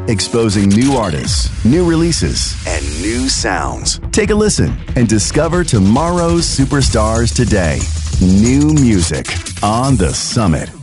exposing new artists, new releases, and new sounds. Take a listen and discover tomorrow's superstars today. New music on The Summit.